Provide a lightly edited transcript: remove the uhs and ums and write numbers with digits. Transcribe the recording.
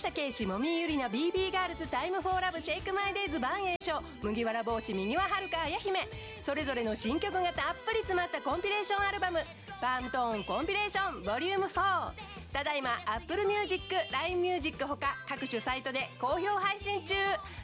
下圭史、もみゆりな、 BB ガールズ、タイムフォーラブ、シェイクマイデイズ、万栄翔、麦わら帽子、右ははるか、綾姫、それぞれの新曲がたっぷり詰まったコンピレーションアルバム、パームトーンコンピレーションボリューム4、ただいま Apple Music、LINE Music ほか各種サイトで好評配信中。